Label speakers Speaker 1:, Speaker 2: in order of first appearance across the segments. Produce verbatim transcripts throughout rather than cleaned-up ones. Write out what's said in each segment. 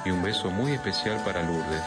Speaker 1: y un beso muy especial para Lourdes.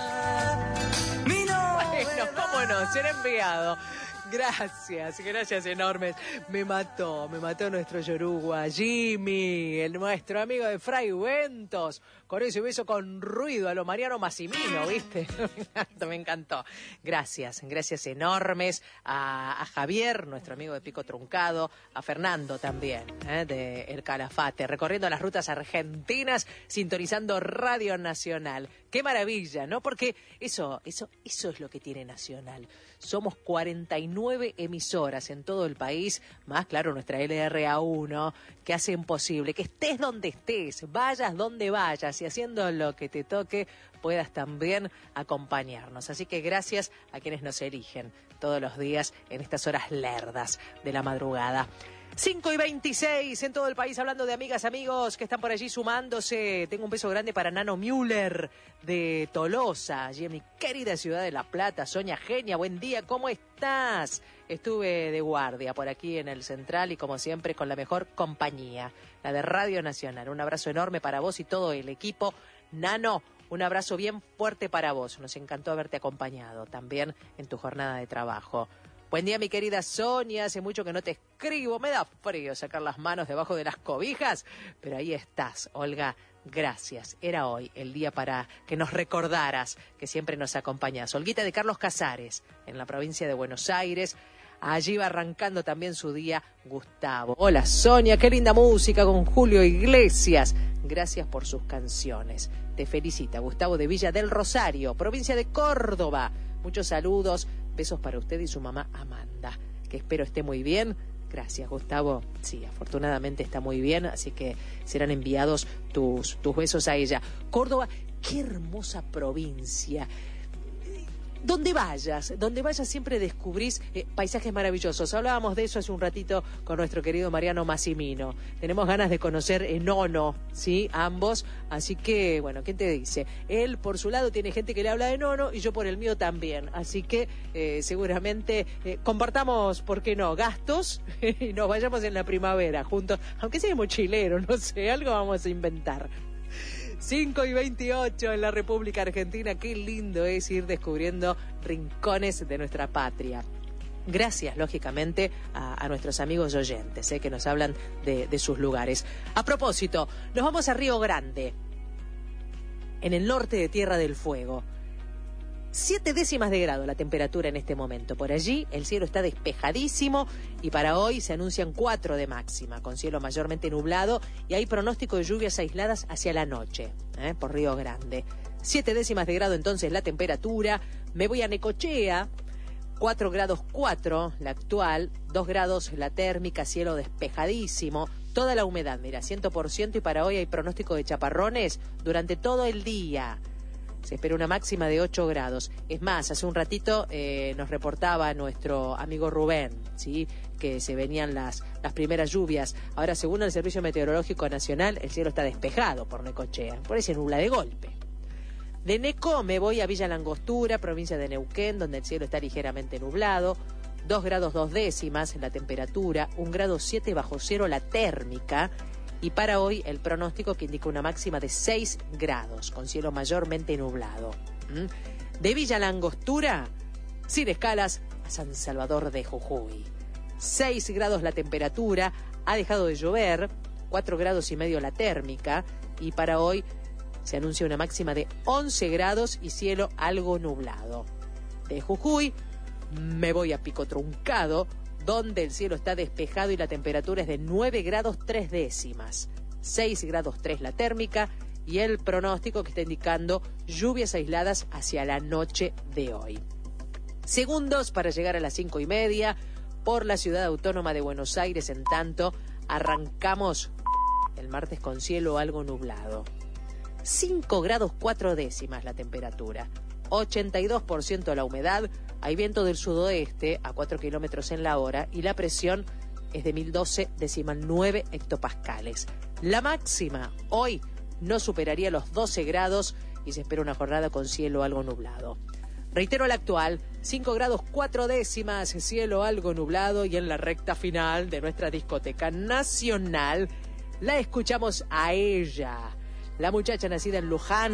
Speaker 2: Bueno, cómo no, será enviado. Gracias, gracias enormes. Me mató, me mató nuestro yoruba, Jimmy, el nuestro amigo de Fray Ventos, con ese beso con ruido a lo Mariano Massimino, ¿viste? Me encantó, me encantó. Gracias, gracias enormes a, a Javier, nuestro amigo de Pico Truncado, a Fernando también, ¿eh? de El Calafate, recorriendo las rutas argentinas, sintonizando Radio Nacional. Qué maravilla, ¿no? Porque eso, eso, eso es lo que tiene Nacional. Somos cuarenta y nueve emisoras en todo el país, más claro nuestra L R A uno, que hacen posible que estés donde estés, vayas donde vayas y haciendo lo que te toque, puedas también acompañarnos. Así que gracias a quienes nos eligen todos los días en estas horas lerdas de la madrugada. cinco y veintiséis en todo el país, hablando de amigas, amigos que están por allí sumándose. Tengo un beso grande para Nano Müller de Tolosa, allí en mi querida ciudad de La Plata. Soña Genia, buen día, ¿cómo estás? Estuve de guardia por aquí en el Central y como siempre con la mejor compañía, la de Radio Nacional. Un abrazo enorme para vos y todo el equipo. Nano, un abrazo bien fuerte para vos. Nos encantó haberte acompañado también en tu jornada de trabajo. Buen día, mi querida Sonia. Hace mucho que no te escribo. Me da frío sacar las manos debajo de las cobijas. Pero ahí estás, Olga. Gracias. Era hoy el día para que nos recordaras que siempre nos acompañás. Olguita de Carlos Casares, en la provincia de Buenos Aires. Allí va arrancando también su día Gustavo. Hola, Sonia. Qué linda música con Julio Iglesias. Gracias por sus canciones. Te felicita Gustavo de Villa del Rosario, provincia de Córdoba. Muchos saludos. Besos para usted y su mamá Amanda, que espero esté muy bien. Gracias, Gustavo. Sí, afortunadamente está muy bien, así que serán enviados tus, tus besos a ella. Córdoba, qué hermosa provincia. Donde vayas, donde vayas siempre descubrís eh, paisajes maravillosos. Hablábamos de eso hace un ratito con nuestro querido Mariano Massimino. Tenemos ganas de conocer Nono, ¿sí? Ambos. Así que, bueno, ¿quién te dice? Él, por su lado, tiene gente que le habla de Nono y yo por el mío también. Así que eh, seguramente eh, compartamos, ¿por qué no?, gastos y nos vayamos en la primavera juntos. Aunque sea mochilero, no sé, algo vamos a inventar. cinco y veintiocho en la República Argentina. Qué lindo es ir descubriendo rincones de nuestra patria. Gracias, lógicamente, a, a nuestros amigos oyentes eh, que nos hablan de, de sus lugares. A propósito, nos vamos a Río Grande, en el norte de Tierra del Fuego. Siete décimas de grado la temperatura en este momento. Por allí el cielo está despejadísimo y para hoy se anuncian cuatro de máxima, con cielo mayormente nublado y hay pronóstico de lluvias aisladas hacia la noche, ¿eh? por Río Grande. Siete décimas de grado entonces la temperatura. Me voy a Necochea, cuatro grados cuatro la actual, dos grados la térmica, cielo despejadísimo. Toda la humedad, mira, cien por ciento y para hoy hay pronóstico de chaparrones durante todo el día. Se espera una máxima de ocho grados. Es más, hace un ratito eh, nos reportaba nuestro amigo Rubén, ¿sí?, que se venían las, las primeras lluvias. Ahora, según el Servicio Meteorológico Nacional, el cielo está despejado por Necochea. Por ahí se nubla de golpe. De Neco me voy a Villa Langostura, provincia de Neuquén, donde el cielo está ligeramente nublado. Dos grados dos décimas la temperatura, un grado siete bajo cero la térmica. Y para hoy el pronóstico que indica una máxima de seis grados, con cielo mayormente nublado. ¿Mm? De Villa Langostura, sin escalas, a San Salvador de Jujuy. seis grados la temperatura, ha dejado de llover, cuatro grados y medio la térmica, y para hoy se anuncia una máxima de once grados y cielo algo nublado. De Jujuy me voy a Pico Truncado, donde el cielo está despejado y la temperatura es de nueve grados tres décimas, seis grados tres la térmica y el pronóstico que está indicando lluvias aisladas hacia la noche de hoy. Segundos para llegar a las cinco y media por la Ciudad Autónoma de Buenos Aires. En tanto, arrancamos el martes con cielo algo nublado. cinco grados cuatro décimas la temperatura, ochenta y dos por ciento la humedad. Hay viento del sudoeste a cuatro kilómetros en la hora y la presión es de mil doce decimal nueve hectopascales. La máxima hoy no superaría los doce grados y se espera una jornada con cielo algo nublado. Reitero la actual, cinco grados cuatro décimas, cielo algo nublado y en la recta final de nuestra discoteca nacional la escuchamos a ella, la muchacha nacida en Luján.